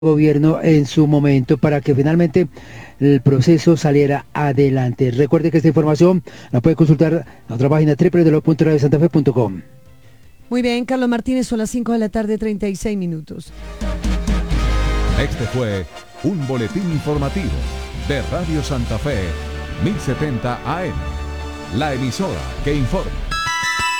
gobierno en su momento para que finalmente el proceso saliera adelante. Recuerde que esta información la puede consultar en nuestra página www.radiosantafe.com. Muy bien, Carlos Martínez, son las 5 de la tarde, 36 minutos. Este fue un boletín informativo de Radio Santa Fe, 1070 AM, la emisora que informa.